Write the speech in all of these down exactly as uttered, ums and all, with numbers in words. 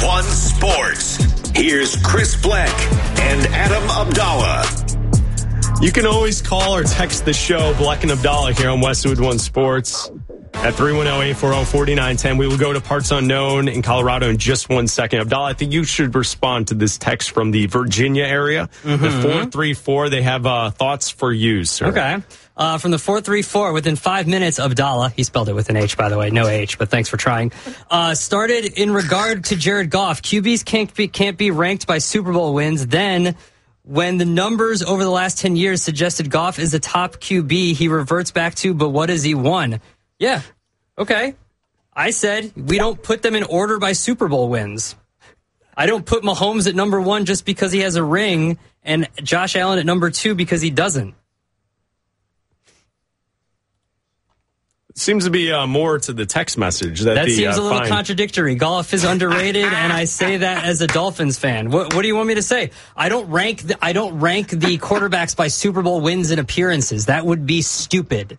One Sports. Here's Chris Bleck and Adam Abdallah. You can always call or text the show, Bleck and Abdallah, here on Westwood One Sports at three one zero, eight four zero, four nine one zero. We will go to parts unknown in Colorado in just one second. Abdallah, I think you should respond to this text from the Virginia area. Mm-hmm. The four three four, they have uh, thoughts for you, sir. Okay. Uh, from the four three four, within five minutes, Abdallah, he spelled it with an H, by the way, no H, but thanks for trying, uh, started in regard to Jared Goff. Q Bs can't be, can't be ranked by Super Bowl wins. Then, when the numbers over the last ten years suggested Goff is a top Q B, he reverts back to, but what has he won? Yeah, okay. I said we don't put them in order by Super Bowl wins. I don't put Mahomes at number one just because he has a ring and Josh Allen at number two because he doesn't. Seems to be uh, more to the text message. That, that the, seems uh, a little fine. contradictory. Golf is underrated, and I say that as a Dolphins fan. What, what do you want me to say? I don't rank the, I don't rank the quarterbacks by Super Bowl wins and appearances. That would be stupid.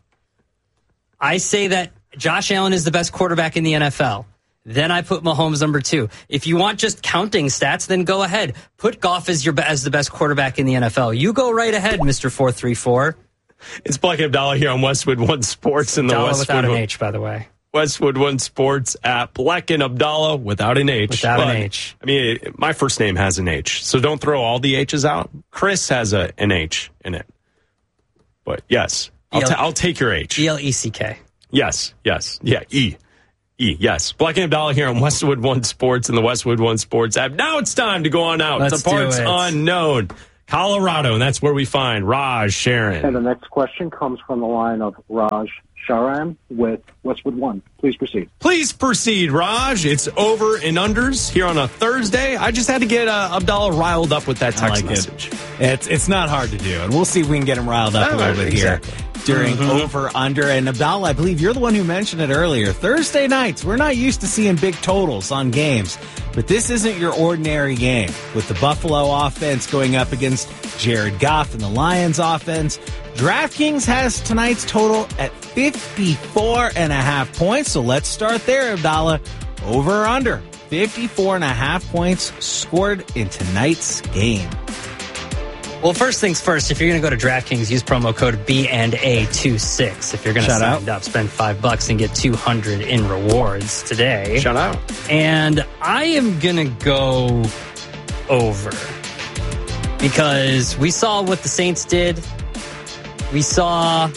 I say that Josh Allen is the best quarterback in the N F L. Then I put Mahomes number two. If you want just counting stats, then go ahead. Put Goff as your as the best quarterback in the N F L. You go right ahead, Mister four three four. It's Bleck and Abdallah here on Westwood One Sports in the Abdallah Westwood without an One, H, by the way. Westwood One Sports at Bleck and Abdallah without an H. Without but, an H. I mean, my first name has an H, so don't throw all the H's out. Chris has a an H in it. But yes, I'll, ta- I'll take your H. E L E C K. Yes, yes, yeah, E. E, yes. Bleck and Abdallah here on Westwood One Sports and the Westwood One Sports app. Now it's time to go on out Let's to parts do it. unknown. Colorado, and that's where we find Raj Sharon. And the next question comes from the line of Raj Sharan with Westwood One. Please proceed. Please proceed, Raj. It's over and unders here on a Thursday. I just had to get uh, Abdallah riled up with that text like message. It. It's it's not hard to do, and we'll see if we can get him riled up Oh, a little bit exactly. here during Mm-hmm. over under. And Abdallah, I believe you're the one who mentioned it earlier. Thursday nights, we're not used to seeing big totals on games, but this isn't your ordinary game with the Buffalo offense going up against Jared Goff and the Lions offense. DraftKings has tonight's total at fifty-four and a half points. So let's start there, Abdallah. Over or under fifty-four and a half points scored in tonight's game. Well, first things first, if you're going to go to DraftKings, use promo code B and A twenty-six. If you're going to Shout sign out. up, spend five bucks and get two hundred in rewards today. Shout out. And I am going to go over because we saw what the Saints did. We saw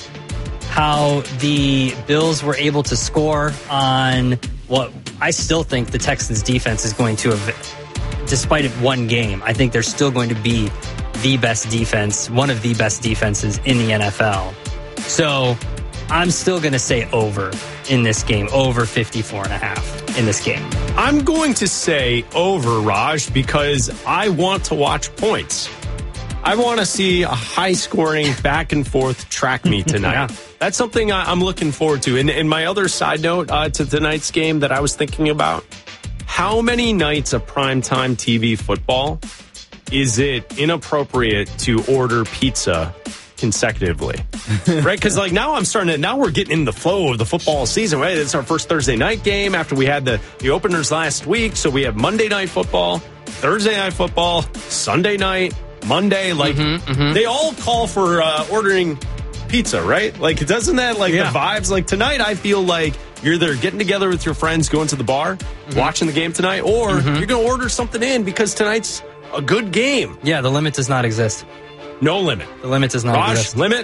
how the Bills were able to score on what I still think the Texans defense is going to have, despite it one game, I think they're still going to be the best defense, one of the best defenses in the N F L. So I'm still going to say over in this game, over fifty-four and a half in this game. I'm going to say over, Raj, because I want to watch points. I want to see a high-scoring, back-and-forth track meet tonight. Yeah. That's something I- I'm looking forward to. And, and my other side note uh, to tonight's game that I was thinking about, how many nights of primetime T V football is it inappropriate to order pizza consecutively? Right? Because like now I'm starting to, now we're getting in the flow of the football season, right? It's our first Thursday night game after we had the, the openers last week. So we have Monday night football, Thursday night football, Sunday night, Monday. Like Mm-hmm, mm-hmm. they all call for uh, ordering pizza, right? Like doesn't that like Yeah. the vibes? Like tonight I feel like you're either getting together with your friends, going to the bar, Mm-hmm. watching the game tonight, or Mm-hmm. you're going to order something in because tonight's a good game. Yeah, the limit does not exist. No limit. The limit does not Raj, exist. limit.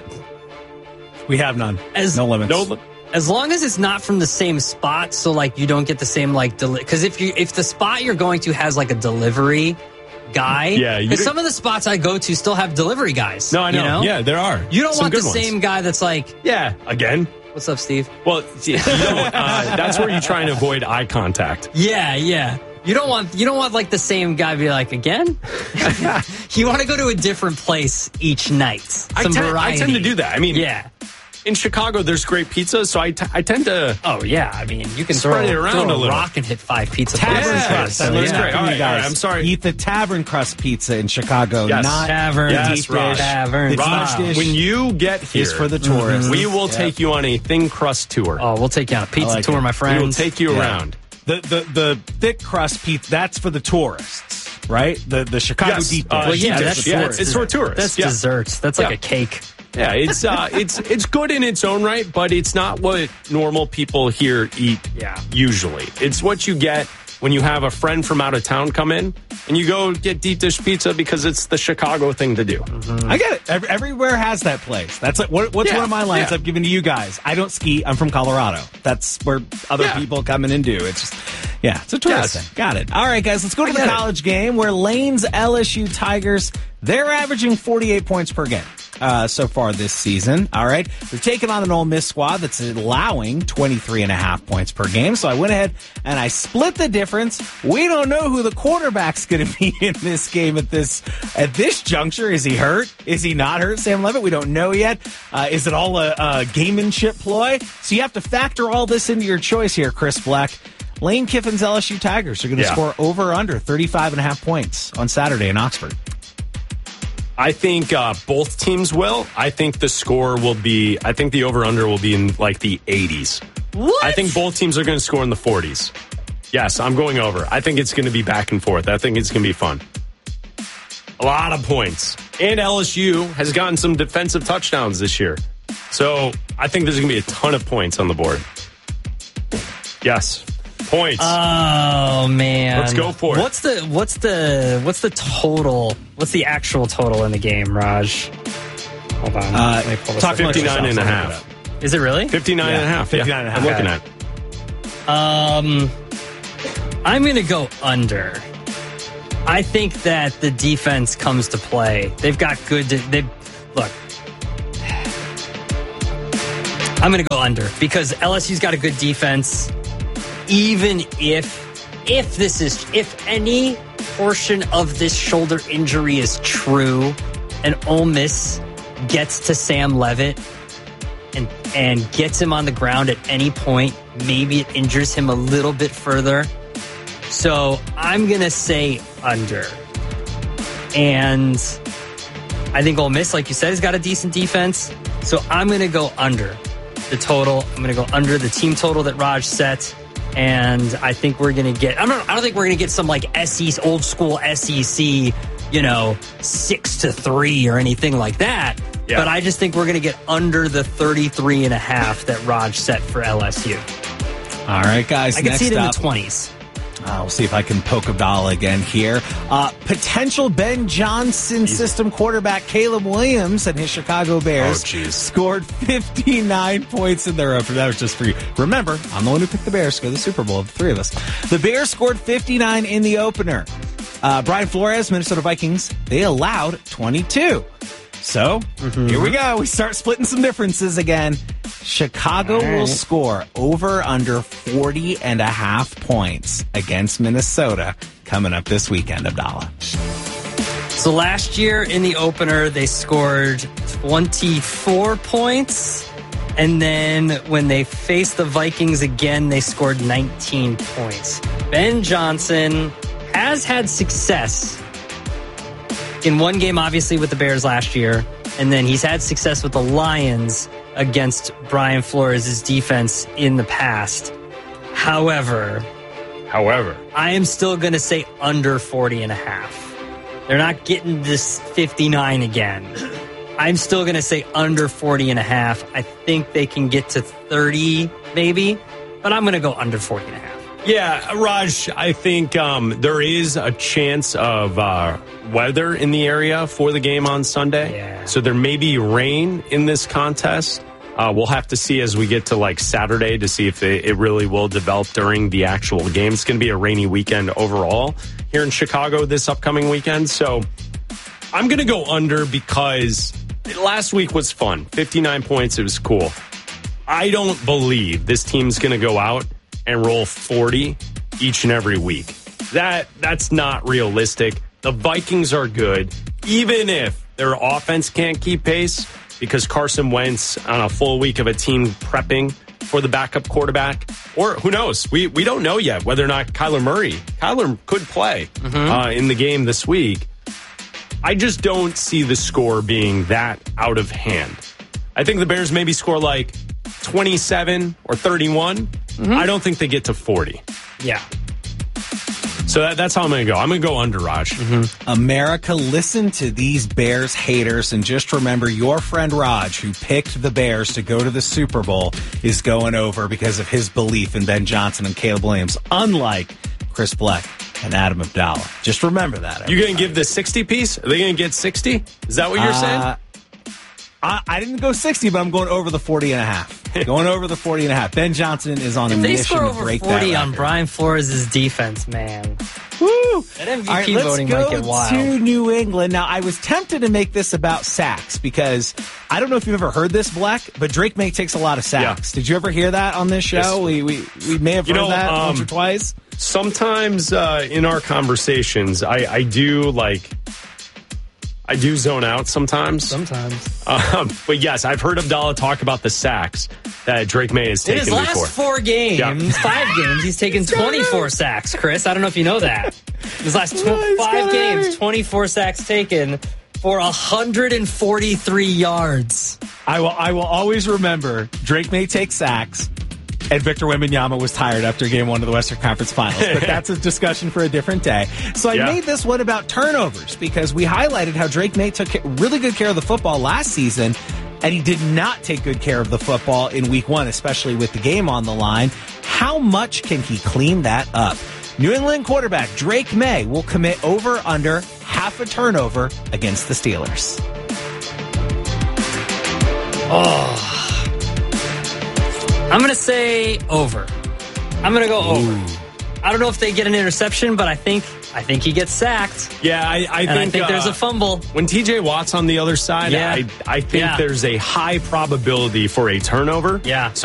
We have none. As- no limits. No limit. As long as it's not from the same spot, so like you don't get the same like deli- because if you if the spot you're going to has like a delivery guy, Yeah, you because do- some of the spots I go to still have delivery guys. No, I know. You know? Yeah, there are. You don't Some want the good ones. same guy that's like, Yeah, again. "What's up, Steve?" Well, you know, uh, that's where you try and avoid eye contact. Yeah, yeah. You don't want you don't want like the same guy be like again. You want to go to a different place each night. Some I tend, I variety. tend to do that. I mean, Yeah. in Chicago, there's great pizza, so I, t- I tend to. Oh yeah. I mean, you can Spread throw, it around throw a little. rock and hit five pizza Tavern places. Yeah, crust. that So looks yeah, great. All you right, guys all right, I'm sorry. Eat the tavern crust pizza in Chicago, Yes. not Tavern, Yes, deep Raj. dish. Tavern. It's Raj, not dish. when you get here, is for the tourists. we will take you on a thin crust tour. Oh, we'll take you on a pizza I like tour, it. my we friends. will take you Yeah. around. the, the, the thick crust pizza, that's for the tourists, right? The the Chicago Yes. deep dish. Uh, Well, yeah, deep that's dish. yeah, tourist. it's for tourists. That's yeah. dessert. That's like Yeah. a cake. Yeah, it's uh, it's it's good in its own right, but it's not what normal people here eat. Yeah. Usually, it's what you get when you have a friend from out of town come in and you go get deep dish pizza because it's the Chicago thing to do. I get it. Every, everywhere has that place. That's like, what, what's Yeah, one of my lines yeah. I've given to you guys. I don't ski. I'm from Colorado. That's where other Yeah. people come in and do. It's just, yeah, it's a tourist Yes. thing. Got it. All right, guys, let's go to I the get it. college game where Lane's L S U Tigers, they're averaging forty-eight points per game. Uh, so far this season. All right. They're taking on an Ole Miss squad that's allowing twenty-three and a half points per game. So I went ahead and I split the difference. We don't know who the quarterback's going to be in this game at this, at this juncture. Is he hurt? Is he not hurt? Sam Levitt? We don't know yet. Uh, is it all a, a gamemanship ploy? So you have to factor all this into your choice here, Chris Black. Lane Kiffin's L S U Tigers are going to Yeah. score over or under thirty-five and a half points on Saturday in Oxford. I think uh, both teams will. I think the score will be, I think the over-under will be in like the eighties. What? I think both teams are going to score in the forties. Yes, I'm going over. I think it's going to be back and forth. I think it's going to be fun. A lot of points. And L S U has gotten some defensive touchdowns this year. So I think there's going to be a ton of points on the board. Yes. Points. Oh man, Let's go for it. What's the what's the what's the total? What's the actual total in the game, Raj? Hold on. Uh, Let me pull this talk up. amongst fifty-nine and a yourselves. half. Is it really? fifty-nine Yeah, and a half. fifty-nine yeah, and a I'm half. looking at. Um, I'm going to go under. I think that the defense comes to play. They've got good. They look. I'm going to go under because L S U's got a good defense. Even if, if this is, if any portion of this shoulder injury is true, and Ole Miss gets to Sam Levitt and and gets him on the ground at any point, maybe it injures him a little bit further. So I'm gonna say under. And I think Ole Miss, like you said, has got a decent defense. So I'm gonna go under the total. I'm gonna go under the team total that Raj set. And I think we're gonna get. I don't. I don't think we're gonna get some like S E C, old school S E C, you know, six to three or anything like that. Yeah. But I just think we're gonna get under the thirty-three and a half that Raj set for L S U. All right, guys. I can next see it in up, the twenties. Uh, we'll see if I can poke Abdallah again here. Uh, potential Ben Johnson system quarterback Caleb Williams and his Chicago Bears Oh, jeez. scored fifty-nine points in their opener. That was just for you. Remember, I'm the one who picked the Bears to go to the Super Bowl, the three of us. The Bears scored fifty-nine in the opener. Uh, Brian Flores, Minnesota Vikings, they allowed twenty-two. So, here we go. We start splitting some differences again. Chicago All right. will score over under forty and a half points against Minnesota coming up this weekend, Abdallah. So last year in the opener, they scored twenty-four points. And then when they faced the Vikings again, they scored nineteen points. Ben Johnson has had success in one game, obviously, with the Bears last year. And then he's had success with the Lions against Brian Flores' defense in the past. However, However, I am still going to say under forty and a half. They're not getting this fifty-nine again. I'm still going to say under forty and a half. I think they can get to thirty maybe, but I'm going to go under forty and a half. yeah, Raj, I think um, there is a chance of uh, weather in the area for the game on Sunday. Yeah. So there may be rain in this contest. Uh, we'll have to see as we get to like Saturday to see if it, it really will develop during the actual game. It's going to be a rainy weekend overall here in Chicago this upcoming weekend. So I'm going to go under because last week was fun. fifty-nine points. It was cool. I don't believe this team's going to go out and roll forty each and every week. That that's not realistic. The Vikings are good, even if their offense can't keep pace, because Carson Wentz on a full week of a team prepping for the backup quarterback, or who knows? We we don't know yet whether or not Kyler Murray, Kyler could play uh, in the game this week. I just don't see the score being that out of hand. I think the Bears maybe score like twenty-seven or thirty-one. I don't think they get to forty. Yeah. So that, that's how I'm going to go. I'm going to go under, Raj. Mm-hmm. America, listen to these Bears haters and just remember your friend Raj, who picked the Bears to go to the Super Bowl, is going over because of his belief in Ben Johnson and Caleb Williams, unlike Chris Black and Adam Abdallah. Just remember that. You going to give the sixty piece? Are they going to get sixty? Is that what you're uh, saying? I, I didn't go sixty, but I'm going over the forty and a half. Going over the forty and a half. Ben Johnson is on a If they mission score to over break that forty on record. Brian Flores' defense, man. Woo! That M V P All right, let's voting go might get wild. to New England. Now, I was tempted to make this about sacks because I don't know if you've ever heard this, Black, but Drake May takes a lot of sacks. Yeah. Did you ever hear that on this show? Yes. We, we we may have You heard know, that um, once or twice. Sometimes uh, in our conversations, I, I do like, I do zone out sometimes. Sometimes. Um, but yes, I've heard Abdallah talk about the sacks that Drake May has In taken his last before. four games, Yeah. five games, he's taken twenty-four sacks, Chris. I don't know if you know that. His last tw- Oh, he's five got it games, right. twenty-four sacks taken for one hundred forty-three yards. I will I will always remember Drake May takes sacks, and Victor Wembanyama was tired after game one of the Western Conference Finals. But that's a discussion for a different day. So I Yeah. made this one about turnovers because we highlighted how Drake May took really good care of the football last season, and he did not take good care of the football in week one, especially with the game on the line. How much can he clean that up? New England quarterback Drake May will commit over under half a turnover against the Steelers. Oh. I'm going to say over. I'm going to go over. Ooh. I don't know if they get an interception, but I think I think he gets sacked. Yeah, I, I And think, I think there's uh, a fumble. When T J Watt's on the other side, Yeah. I, I think Yeah. there's a high probability for a turnover. Yeah. So